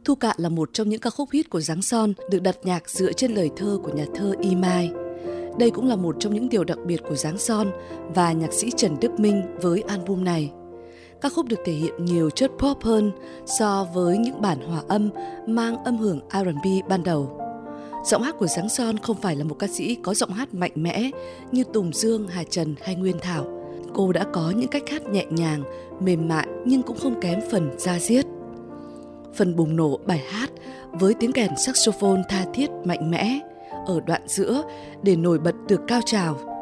Thu Cạn là một trong những ca khúc hit của Giáng Son được đặt nhạc dựa trên lời thơ của nhà thơ Y Mai. Đây cũng là một trong những điều đặc biệt của Giáng Son và nhạc sĩ Trần Đức Minh với album này. Ca khúc được thể hiện nhiều chất pop hơn so với những bản hòa âm mang âm hưởng R&B ban đầu. Giọng hát của Giáng Son không phải là một ca sĩ có giọng hát mạnh mẽ như Tùng Dương, Hà Trần hay Nguyên Thảo. Cô đã có những cách hát nhẹ nhàng, mềm mại nhưng cũng không kém phần da diết. Phần bùng nổ bài hát với tiếng kèn saxophone tha thiết mạnh mẽ ở đoạn giữa để nổi bật được cao trào.